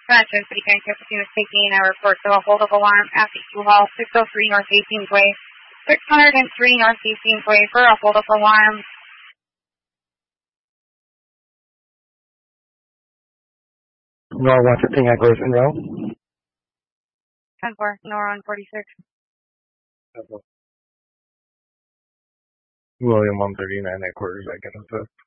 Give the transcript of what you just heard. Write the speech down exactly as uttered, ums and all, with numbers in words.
Attention, City County Capitan is taking a report to a hold of alarm at the U-Haul, six oh three North eighteenth Way, six oh three North eighteenth Way for a hold of alarm. Nor one fifteen at Grayson Row. ten four, Nor on forty-six. William one thirty-nine at quarters, I can assist.